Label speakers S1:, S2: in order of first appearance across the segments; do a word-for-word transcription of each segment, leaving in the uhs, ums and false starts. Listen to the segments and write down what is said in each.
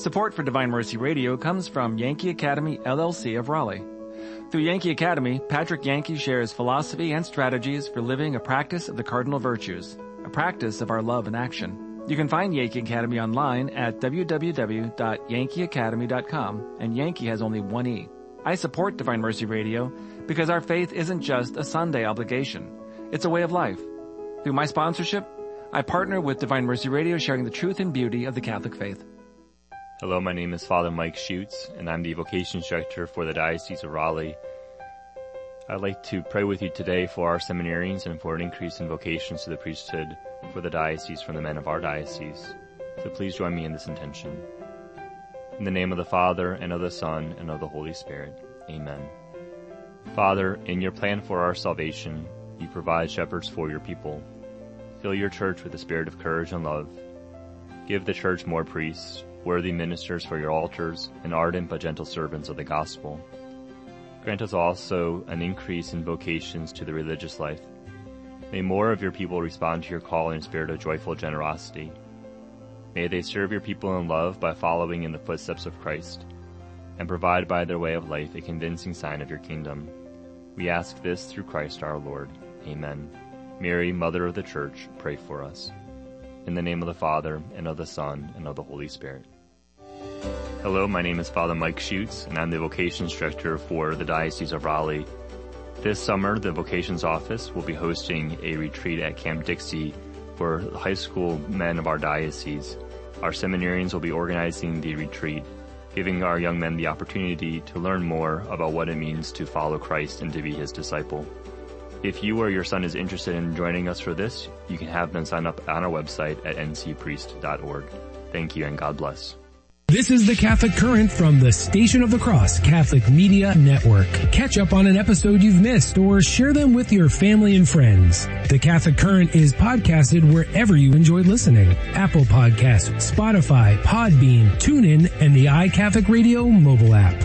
S1: Support for Divine Mercy Radio comes from Yankee Academy, L L C of Raleigh. Through Yankee Academy, Patrick Yankee shares philosophy and strategies for living a practice of the cardinal virtues, a practice of our love in action. You can find Yankee Academy online at w w w dot yankee academy dot com, and Yankee has only one E. I support Divine Mercy Radio because our faith isn't just a Sunday obligation. It's a way of life. Through my sponsorship, I partner with Divine Mercy Radio, sharing the truth and beauty of the Catholic faith.
S2: Hello, my name is Father Mike Schutz, and I'm the Vocation Instructor for the Diocese of Raleigh. I'd like to pray with you today for our seminarians and for an increase in vocations to the priesthood for the diocese from the men of our diocese. So please join me in this intention. In the name of the Father, and of the Son, and of the Holy Spirit. Amen. Father, in your plan for our salvation, you provide shepherds for your people. Fill your church with the spirit of courage and love. Give the church more priests, worthy ministers for your altars, and ardent but gentle servants of the gospel. Grant us also an increase in vocations to the religious life. May more of your people respond to your call in a spirit of joyful generosity. May they serve your people in love by following in the footsteps of Christ, and provide by their way of life a convincing sign of your kingdom. We ask this through Christ our Lord. Amen. Mary, Mother of the Church, pray for us. In the name of the Father, and of the Son, and of the Holy Spirit. Hello, my name is Father Mike Schutz, and I'm the Vocation Instructor for the Diocese of Raleigh. This summer, the Vocations Office will be hosting a retreat at Camp Dixie for the high school men of our diocese. Our seminarians will be organizing the retreat, giving our young men the opportunity to learn more about what it means to follow Christ and to be his disciple. If you or your son is interested in joining us for this, you can have them sign up on our website at n c priest dot org. Thank you and God bless.
S3: This is the Catholic Current from the Station of the Cross Catholic Media Network. Catch up on an episode you've missed or share them with your family and friends. The Catholic Current is podcasted wherever you enjoy listening. Apple Podcasts, Spotify, Podbean, TuneIn, and the iCatholic Radio mobile app.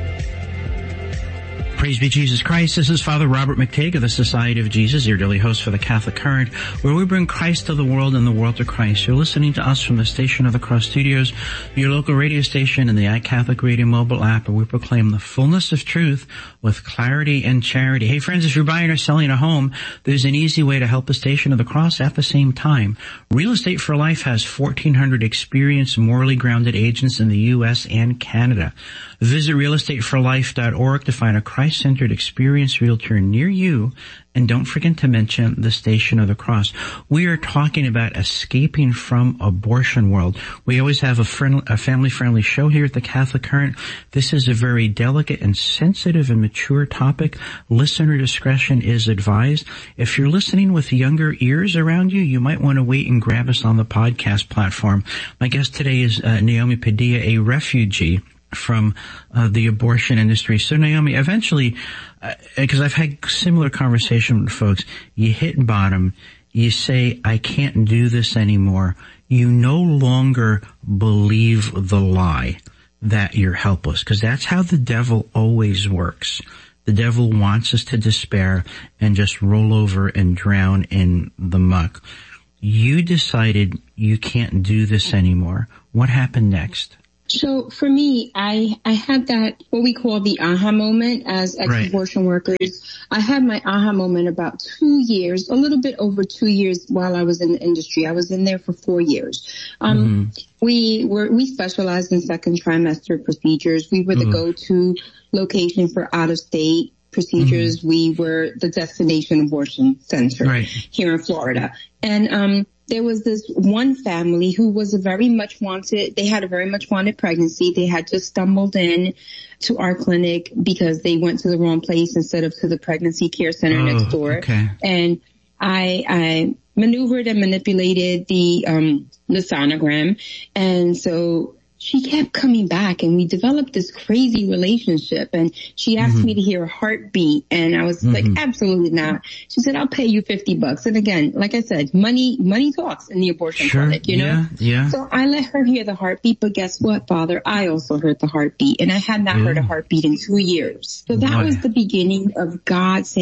S4: Praise be Jesus Christ. This is Father Robert McTague of the Society of Jesus, your daily host for the Catholic Current, where we bring Christ to the world and the world to Christ. You're listening to us from the Station of the Cross Studios, your local radio station, and the iCatholic Radio mobile app, where we proclaim the fullness of truth with clarity and charity. Hey friends, if you're buying or selling a home, there's an easy way to help the Station of the Cross at the same time. Real Estate for Life has fourteen hundred experienced, morally grounded agents in the U S and Canada. Visit real estate for life dot org to find a Christ-centered, experienced realtor near you. And don't forget to mention the Station of the Cross. We are talking about escaping from abortion world. We always have a, friend, a family-friendly show here at the Catholic Current. This is a very delicate and sensitive and mature topic. Listener discretion is advised. If you're listening with younger ears around you, you might want to wait and grab us on the podcast platform. My guest today is uh, Naomi Padilla, a refugee from uh, the abortion industry. So Naomi, eventually, because uh, I've had similar conversation with folks, you hit bottom, you say, I can't do this anymore. You no longer believe the lie that you're helpless, because that's how the devil always works. The devil wants us to despair and just roll over and drown in the muck. You decided you can't do this anymore. What happened next?
S5: So for me, I, I had that, what we call the aha moment as ex-abortion right. workers. I had my aha moment about two years, a little bit over two years while I was in the industry. I was in there for four years. Um, mm-hmm. we were, we specialized in second trimester procedures. We were the mm-hmm. go-to location for out-of-state procedures. Mm-hmm. We were the destination abortion center right. here in Florida. And, um, there was this one family who was a very much wanted, they had a very much wanted pregnancy. They had just stumbled in to our clinic because they went to the wrong place instead of to the pregnancy care center oh, next door.
S4: Okay.
S5: And I, I maneuvered and manipulated the, um, the sonogram. And so she kept coming back and we developed this crazy relationship, and she asked mm-hmm. me to hear a heartbeat, and I was mm-hmm. like, absolutely not. She said, I'll pay you fifty bucks. And again, like I said, money, money talks in the abortion
S4: sure.
S5: clinic, you know?
S4: Yeah, yeah.
S5: So I let her hear the heartbeat, but guess what, Father? I also heard the heartbeat, and I had not yeah. heard a heartbeat in two years. So that
S4: Boy.
S5: was the beginning of God saying,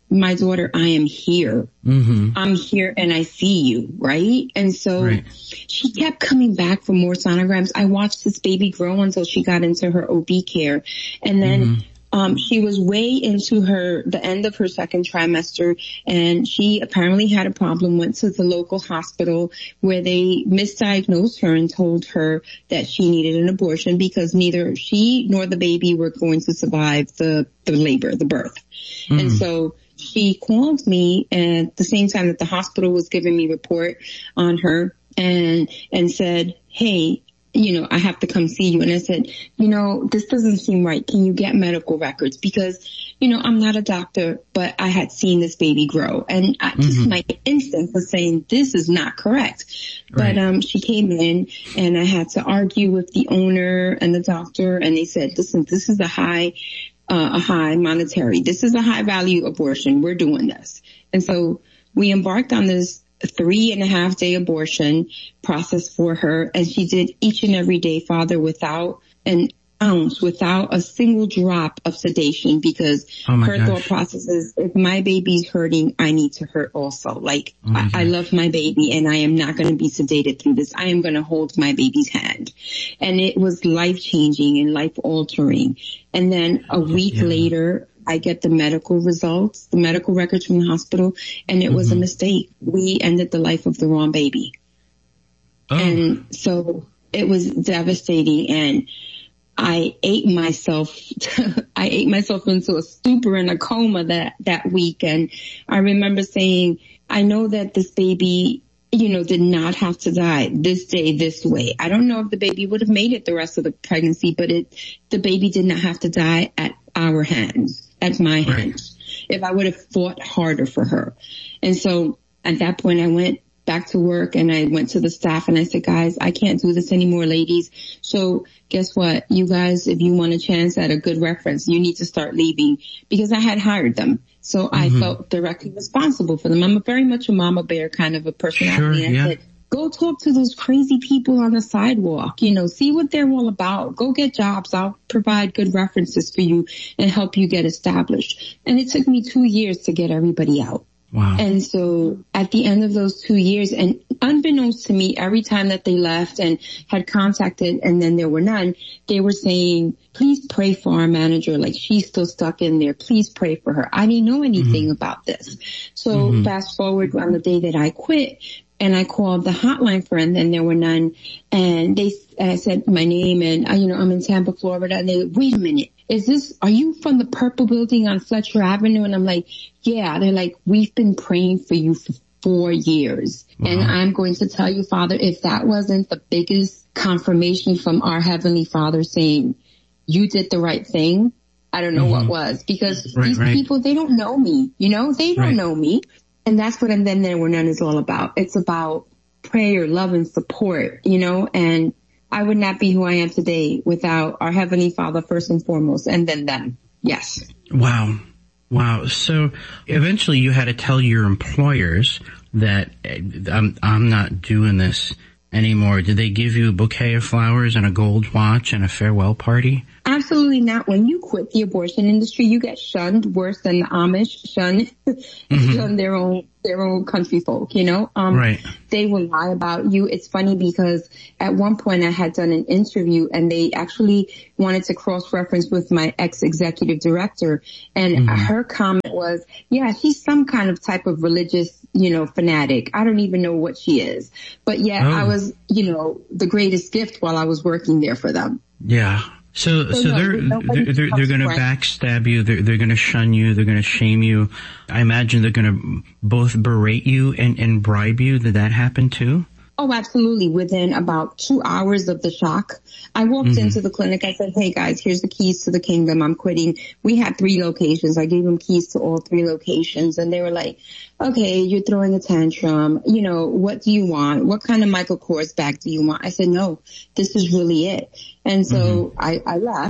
S5: my daughter, I am here. Mm-hmm. I'm here and I see you, right? And so right. she kept coming back for more sonograms. I watched this baby grow until she got into her O B care. And then mm-hmm. Um, she was way into her, the end of her second trimester, and she apparently had a problem, went to the local hospital where they misdiagnosed her and told her that she needed an abortion because neither she nor the baby were going to survive the, the labor, the birth. Mm. And so she called me at the same time that the hospital was giving me report on her and, and said, hey, you know, I have to come see you. And I said, you know, this doesn't seem right. Can you get medical records? Because, you know, I'm not a doctor, but I had seen this baby grow. And I, mm-hmm. just my instinct was saying, this is not correct. Right. But um she came in and I had to argue with the owner and the doctor. And they said, listen, this is a high, uh, a high monetary. This is a high value abortion. We're doing this. And so we embarked on this three and a half day abortion process for her. And she did each and every day, Father, without an ounce, without a single drop of sedation, because oh her gosh. thought process is, if my baby's hurting, I need to hurt also. Like, oh I, I love my baby and I am not going to be sedated through this. I am going to hold my baby's hand. And it was life changing and life altering. And then a week yeah. later, I get the medical results, the medical records from the hospital, and it mm-hmm. was a mistake. We ended the life of the wrong baby. Oh. And so it was devastating, and I ate myself, I ate myself into a stupor and a coma that, that week. And I remember saying, I know that this baby, you know, did not have to die this day, this way. I don't know if the baby would have made it the rest of the pregnancy, but it, the baby did not have to die at our hands. At my hands, right. if I would have fought harder for her. And so at that point I went back to work and I went to the staff and I said, guys, I can't do this anymore, ladies. So guess what? You guys, if you want a chance at a good reference, you need to start leaving, because I had hired them. So mm-hmm. I felt directly responsible for them. I'm a very much a mama bear kind of a personality. Sure, and I yeah. said, go talk to those crazy people on the sidewalk, you know, see what they're all about. Go get jobs. I'll provide good references for you and help you get established. And it took me two years to get everybody out. Wow. And so at the end of those two years, and unbeknownst to me, every time that they left and had contacted and then there were none, they were saying, please pray for our manager. Like, she's still stuck in there. Please pray for her. I didn't know anything mm-hmm. about this. So mm-hmm. fast forward on the day that I quit, and I called the hotline for, and then there were none. And they, I said my name and, you know, I'm in Tampa, Florida. And they, wait a minute, is this, are you from the Purple Building on Fletcher Avenue? And I'm like, yeah. They're like, we've been praying for you for four years. Wow. And I'm going to tell you, Father, if that wasn't the biggest confirmation from our Heavenly Father saying you did the right thing, I don't know mm-hmm. what was, because right, these right. people, they don't know me, you know, they don't right. know me. And that's what And Then There Were None is all about. It's about prayer, love, and support, you know, and I would not be who I am today without our Heavenly Father first and foremost, and then them. Yes.
S4: Wow. Wow. So eventually you had to tell your employers that I'm, I'm not doing this anymore. Did they give you a bouquet of flowers and a gold watch and a farewell party?
S5: Absolutely not. When you quit the abortion industry, you get shunned worse than the Amish shun, mm-hmm. shun their own, their own country folk, you know? Um, right. They will lie about you. It's funny because at one point I had done an interview and they actually wanted to cross-reference with my ex-executive director. And mm-hmm. her comment was, yeah, she's some kind of type of religious, you know, fanatic. I don't even know what she is. But yeah, oh. I was, you know, the greatest gift while I was working there for them.
S4: Yeah. So, so, so no, they're, they're, they're, they're going to backstab you. They're, they're going to shun you. They're going to shame you. I imagine they're going to both berate you and, and bribe you. Did that happen too?
S5: Oh, absolutely. Within about two hours of the shock, I walked mm-hmm. into the clinic. I said, hey guys, here's the keys to the kingdom. I'm quitting. We had three locations. I gave them keys to all three locations and they were like, okay, you're throwing a tantrum. You know, what do you want? What kind of Michael Kors bag do you want? I said, no, this is really it. And so mm-hmm. I, I left.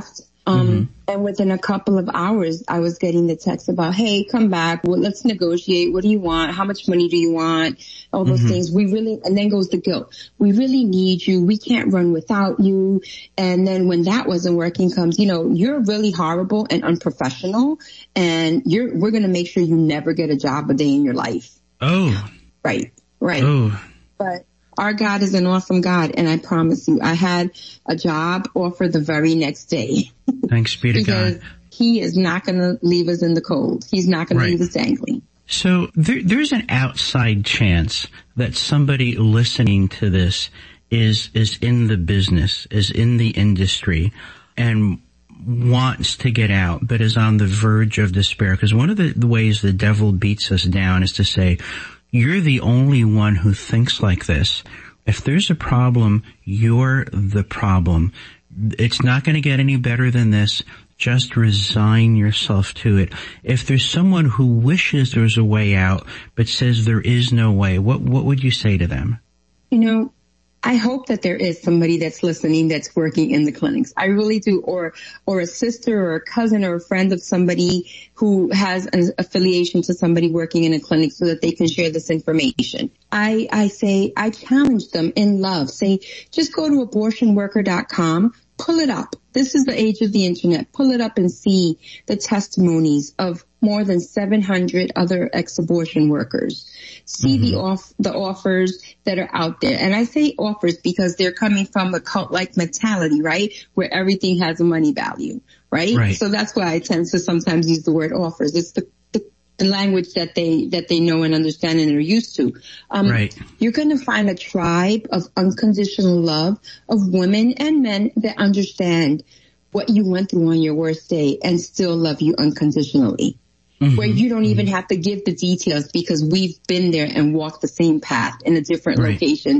S5: Um,
S4: mm-hmm.
S5: and within a couple of hours, I was getting the text about, hey, come back. Well, let's negotiate. What do you want? How much money do you want? All those mm-hmm. things. We really, and then goes the guilt. We really need you. We can't run without you. And then when that wasn't working comes, you know, you're really horrible and unprofessional, and you're, we're going to make sure you never get a job a day in your life.
S4: Oh.
S5: Right. Right.
S4: Oh.
S5: But our God is an awesome God, and I promise you, I had a job offer the very next day.
S4: Thanks be to
S5: because
S4: God.
S5: He is not going to leave us in the cold. He's not going
S4: right.
S5: to leave us dangling.
S4: So there, there's an outside chance that somebody listening to this is is in the business, is in the industry, and wants to get out, but is on the verge of despair. Because one of the, the ways the devil beats us down is to say, you're the only one who thinks like this. If there's a problem, you're the problem. It's not going to get any better than this. Just resign yourself to it. If there's someone who wishes there's a way out, but says there is no way, what, what would you say to them?
S5: You know, I hope that there is somebody that's listening that's working in the clinics. I really do. Or, or a sister or a cousin or a friend of somebody who has an affiliation to somebody working in a clinic so that they can share this information. I, I say, I challenge them in love. Say, just go to abortion worker dot com, pull it up. This is the age of the internet. Pull it up and see the testimonies of more than seven hundred other ex-abortion workers. See mm-hmm. the off, the offers that are out there. And I say offers because they're coming from a cult-like mentality, right? Where everything has a money value, right?
S4: right?
S5: So that's why I tend to sometimes use the word offers. It's the, the, the language that they, that they know and understand and are used to. Um,
S4: right.
S5: You're going to find a tribe of unconditional love of women and men that understand what you went through on your worst day and still love you unconditionally. Mm-hmm. Where you don't even have to give the details because we've been there and walked the same path in a different right. location.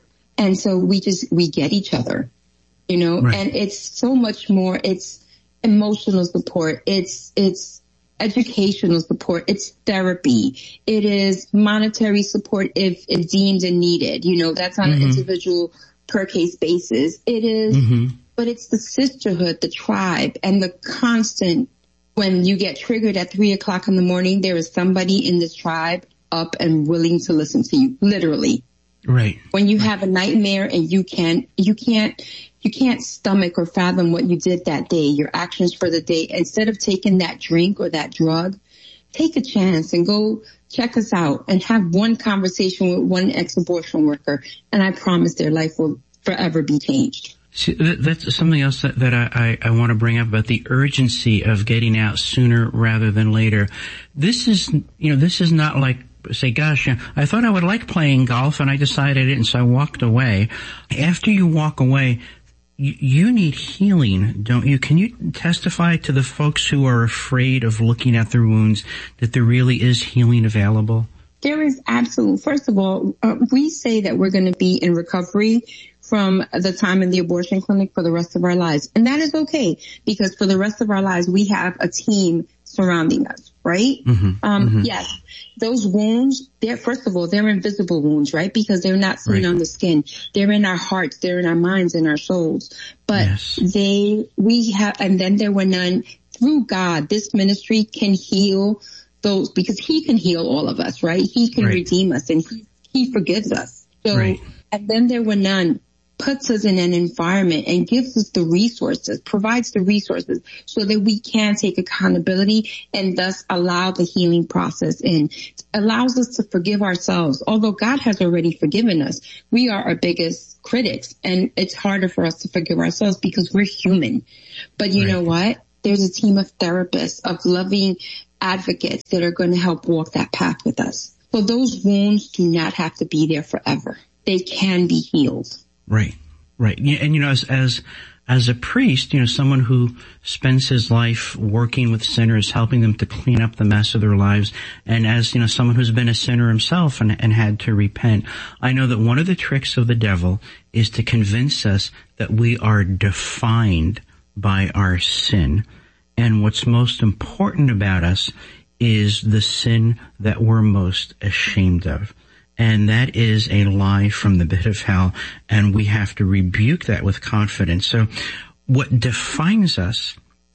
S5: And so we just, we get each other, you know, right. and it's so much more. It's emotional support. It's, it's educational support. It's therapy. It is monetary support if it's deemed and needed. You know, that's on mm-hmm. an individual per case basis. It is, mm-hmm. but it's the sisterhood, the tribe, and the constant. When you get triggered at three o'clock in the morning, there is somebody in this tribe up and willing to listen to you, literally.
S4: Right.
S5: When you
S4: right.
S5: have a nightmare and you can't, you can't, you can't stomach or fathom what you did that day, your actions for the day, instead of taking that drink or that drug, take a chance and go check us out and have one conversation with one ex-abortion worker. And I promise their life will forever be changed.
S4: See, that's something else that, that I, I, I want to bring up about the urgency of getting out sooner rather than later. This is, you know, this is not like, say, gosh, I thought I would like playing golf and I decided it and so I walked away. After you walk away, you, you need healing, don't you? Can you testify to the folks who are afraid of looking at their wounds that there really is healing available?
S5: There is absolute. First of all, uh, we say that we're going to be in recovery from the time in the abortion clinic for the rest of our lives. And that is okay because for the rest of our lives, we have a team surrounding us, right? Mm-hmm. Um, mm-hmm. Yes, those wounds, they're, first of all, they're invisible wounds, right? Because they're not seen right. on the skin. They're in our hearts. They're in our minds and our souls. But yes. they, we have, and then there were none through God. This ministry can heal those because he can heal all of us, right? He can right. redeem us and he, he forgives us. So, right. and then there were none. Puts us in an environment and gives us the resources, provides the resources so that we can take accountability and thus allow the healing process in. Allows us to forgive ourselves. Although God has already forgiven us, we are our biggest critics and it's harder for us to forgive ourselves because we're human. But you right. know what? There's a team of therapists, of loving advocates that are going to help walk that path with us. So those wounds do not have to be there forever. They can be healed.
S4: Right, right. And, you know, as, as, as a priest, you know, someone who spends his life working with sinners, helping them to clean up the mess of their lives, and as, you know, someone who's been a sinner himself and, and had to repent, I know that one of the tricks of the devil is to convince us that we are defined by our sin. And what's most important about us is the sin that we're most ashamed of. And that is a lie from the pit of hell, and we have to rebuke that with confidence. So what defines us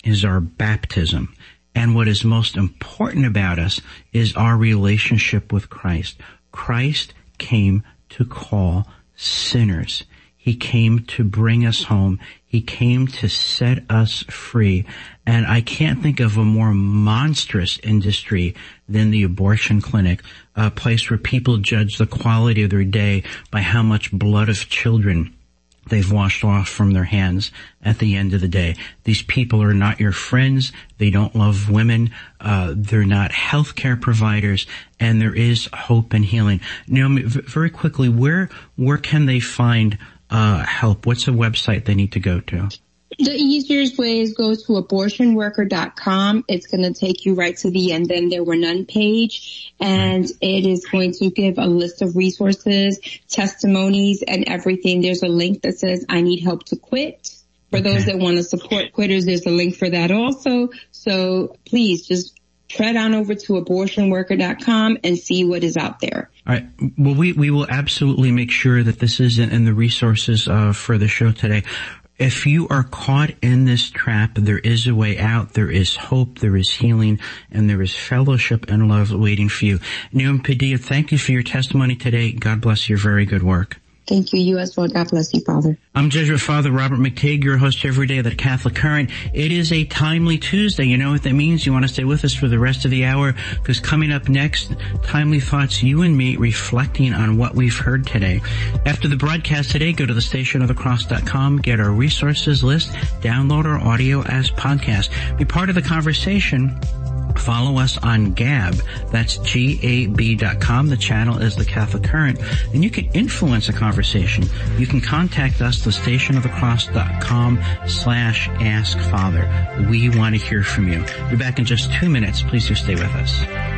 S4: is our baptism. And what is most important about us is our relationship with Christ. Christ came to call sinners. He came to bring us home. He came to set us free. And I can't think of a more monstrous industry than the abortion clinic, a place where people judge the quality of their day by how much blood of children they've washed off from their hands at the end of the day. These people are not your friends. They don't love women. Uh, they're not healthcare providers, and there is hope and healing. Naomi, very quickly, where, where can they find, uh, help? What's the website they need to go to?
S5: The easiest way is go to abortion worker dot com. It's going to take you right to the And Then There Were None page, and it is going to give a list of resources, testimonies, and everything. There's a link that says, I need help to quit. For okay. those that want to support quitters, there's a link for that also. So please just tread on over to abortion worker dot com and see what is out there.
S4: All right. Well, we, we will absolutely make sure that this is in, in the resources uh, for the show today. If you are caught in this trap, there is a way out. There is hope. There is healing, and there is fellowship and love waiting for you. Naomi Padilla, thank you for your testimony today. God bless your very good work.
S5: Thank you. You as well. God bless you, Father.
S4: I'm Jesuit Father Robert McTague, your host every day of the Catholic Current. It is a timely Tuesday. You know what that means? You want to stay with us for the rest of the hour, because coming up next, Timely Thoughts, you and me reflecting on what we've heard today. After the broadcast today, go to the station of the cross dot com, get our resources list, download our audio as podcast. Be part of the conversation. Follow us on Gab. That's G A B dot com. The channel is the Catholic Current. And you can influence a conversation. You can contact us, the station of the cross dot com slash ask father. We want to hear from you. We'll be back in just two minutes. Please do stay with us.